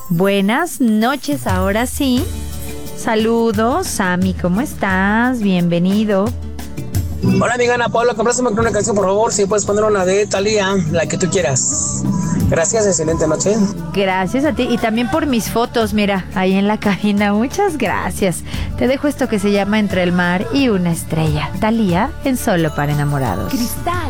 Buenas noches, ahora sí. Saludos, Sammy, ¿cómo estás? Bienvenido. Hola, amiga Ana Paula, comprástame una canción, por favor. Si puedes poner una de Thalía, la que tú quieras. Gracias, excelente noche. Gracias a ti y también por mis fotos, mira, ahí en la cabina. Muchas gracias. Te dejo esto que se llama Entre el mar y una estrella. Thalía en Solo para Enamorados. Cristal.